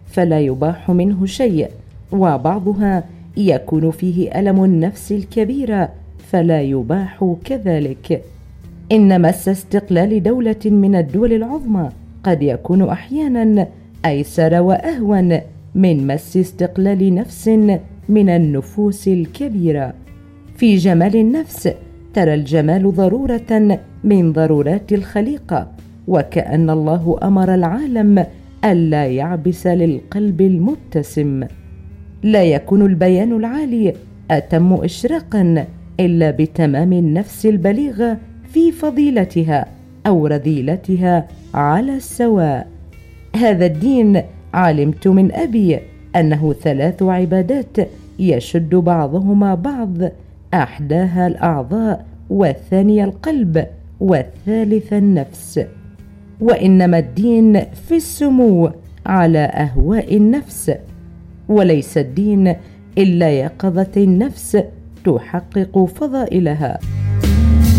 فلا يباح منه شيء، وبعضها يكون فيه ألم النفس الكبير فلا يباح كذلك. إن مس استقلال دولة من الدول العظمى قد يكون أحيانا أيسر وأهون من مس استقلال نفس من النفوس الكبيرة. في جمال النفس ترى الجمال ضرورة من ضرورات الخليقة، وكأن الله أمر العالم ألا يعبس للقلب المبتسم. لا يكون البيان العالي أتم إشراقا إلا بتمام النفس البليغة في فضيلتها أو رذيلتها على السواء. هذا الدين علمت من أبي أنه 3 عبادات يشد بعضهما بعض، أحداها الأعضاء، والثانية القلب، والثالثة النفس. وإنما الدين في السمو على أهواء النفس، وليس الدين إلا يقظة النفس تحقق فضائلها.